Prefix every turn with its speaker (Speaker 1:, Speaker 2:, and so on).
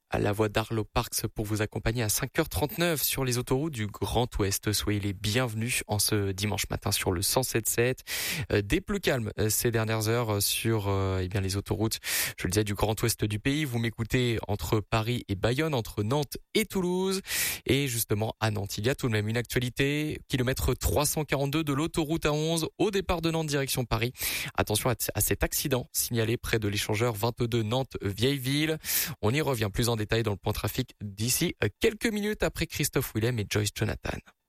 Speaker 1: à la voie d'Arlo Parks pour vous accompagner à 5h39 sur les autoroutes du Grand Ouest. Soyez les bienvenus en ce dimanche matin sur le 107.7. Des plus calmes ces dernières heures sur les autoroutes, je le disais, du Grand Ouest du pays. Vous m'écoutez entre Paris et Bayonne, entre Nantes et Toulouse. Et justement, à Nantes, il y a tout de même une actualité. Kilomètre 342 de l'autoroute A11 au départ de Nantes direction Paris. Attention à cet accident signalé près de l'échangeur 22 Nantes-Vieilleville. On y revient plus en détail dans le point trafic d'ici quelques minutes après Christophe Willem et Joyce Jonathan.